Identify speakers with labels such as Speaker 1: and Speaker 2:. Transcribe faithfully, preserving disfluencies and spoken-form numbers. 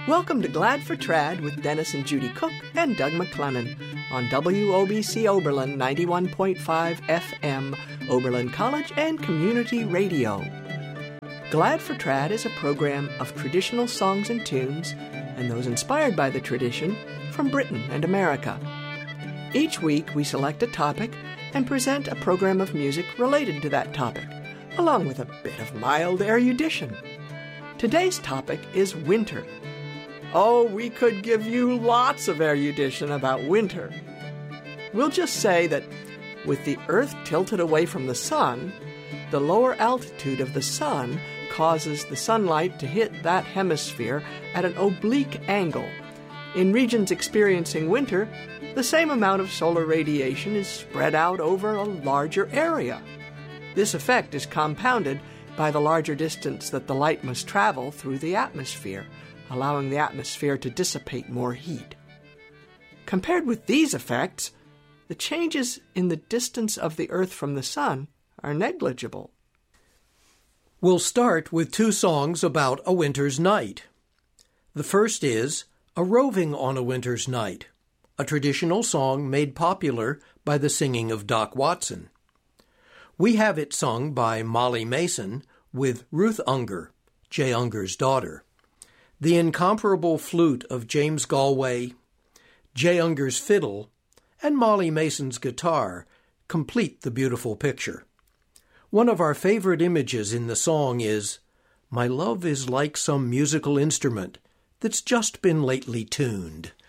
Speaker 1: Welcome to Glad for Trad with Dennis and Judy Cook and Doug McClennan on W O B C Oberlin ninety-one point five F M, Oberlin College and Community Radio. Glad for Trad is a program of traditional songs and tunes, and those inspired by the tradition, from Britain and America. Each week we select a topic and present a program of music related to that topic, along with a bit of mild erudition. Today's topic is winter. Oh, we could give you lots of erudition about winter. We'll just say that with the Earth tilted away from the sun, the lower altitude of the sun causes the sunlight to hit that hemisphere at an oblique angle. In regions experiencing winter, the same amount of solar radiation is spread out over a larger area. This effect is compounded by the larger distance that the light must travel through the atmosphere, allowing the atmosphere to dissipate more heat. Compared with these effects, the changes in the distance of the Earth from the sun are negligible.
Speaker 2: We'll start with two songs about a winter's night. The first is A Roving on a Winter's Night, a traditional song made popular by the singing of Doc Watson. We have it sung by Molly Mason with Ruth Unger, Jay Unger's daughter. The incomparable flute of James Galway, Jay Unger's fiddle, and Molly Mason's guitar complete the beautiful picture. One of our favorite images in the song is, "My love is like some musical instrument that's just been lately tuned."